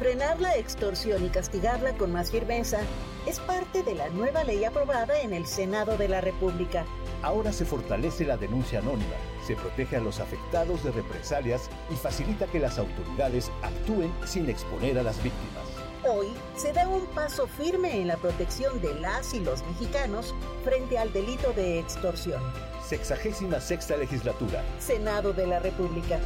frenar la extorsión y castigarla con más firmeza es parte de la nueva ley aprobada en el Senado de la República. Ahora se fortalece la denuncia anónima, se protege a los afectados de represalias y facilita que las autoridades actúen sin exponer a las víctimas. Hoy se da un paso firme en la protección de las y los mexicanos frente al delito de extorsión. 66ª Legislatura. Senado de la República.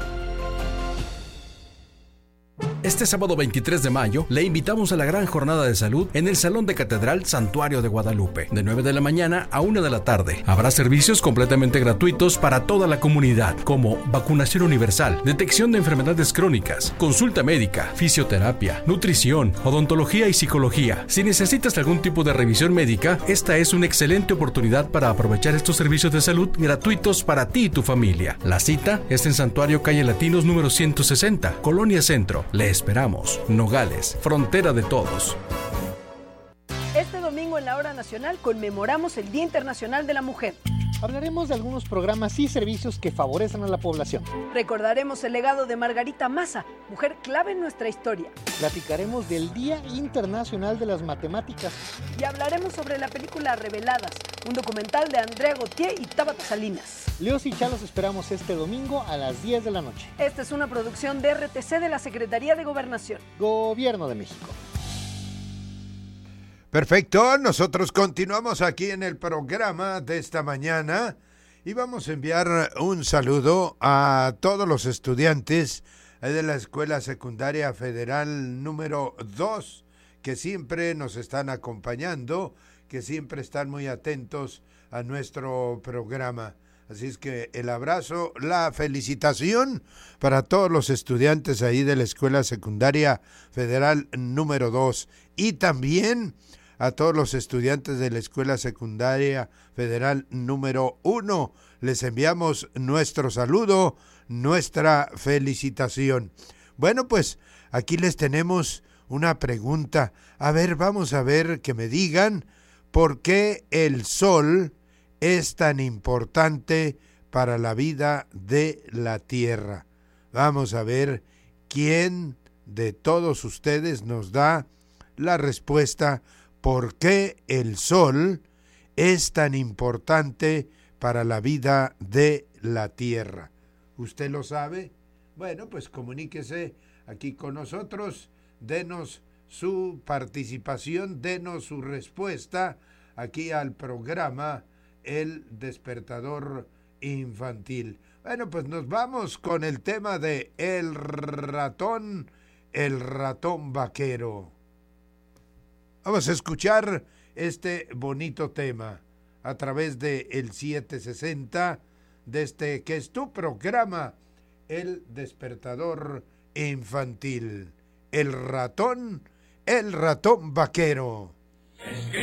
Este sábado 23 de mayo le invitamos a la gran jornada de salud en el Salón de Catedral Santuario de Guadalupe, de 9 de la mañana a 1 de la tarde. Habrá servicios completamente gratuitos para toda la comunidad, como vacunación universal, detección de enfermedades crónicas, consulta médica, fisioterapia, nutrición, odontología y psicología. Si necesitas algún tipo de revisión médica, esta es una excelente oportunidad para aprovechar estos servicios de salud gratuitos para ti y tu familia. La cita es en Santuario Calle Latinos número 160, Colonia Centro. Le esperamos. Nogales, frontera de todos. Este domingo en la Hora Nacional conmemoramos el Día Internacional de la Mujer. Hablaremos de algunos programas y servicios que favorecen a la población. Recordaremos el legado de Margarita Maza, mujer clave en nuestra historia. Platicaremos del Día Internacional de las Matemáticas. Y hablaremos sobre la película Reveladas, un documental de Andrea Gautier y Tabata Salinas. Leos y Chá los esperamos este domingo a las 10 de la noche. Esta es una producción de RTC de la Secretaría de Gobernación. Gobierno de México. Perfecto, nosotros continuamos aquí en el programa de esta mañana y vamos a enviar un saludo a todos los estudiantes de la Escuela Secundaria Federal número 2 que siempre nos están acompañando, que siempre están muy atentos a nuestro programa. Así es que el abrazo, la felicitación para todos los estudiantes ahí de la Escuela Secundaria Federal número 2 y también a todos los estudiantes de la Escuela Secundaria Federal número 1. Les enviamos nuestro saludo, nuestra felicitación. Bueno, pues aquí les tenemos una pregunta. A ver, vamos a ver que me digan por qué el sol es tan importante para la vida de la Tierra. Vamos a ver quién de todos ustedes nos da la respuesta. ¿Por qué el sol es tan importante para la vida de la Tierra? ¿Usted lo sabe? Bueno, pues comuníquese aquí con nosotros, denos su participación, denos su respuesta aquí al programa El Despertador Infantil. Bueno, pues nos vamos con el tema de el ratón vaquero. Vamos a escuchar este bonito tema a través de el 760 de este que es tu programa, El Despertador Infantil. El ratón vaquero.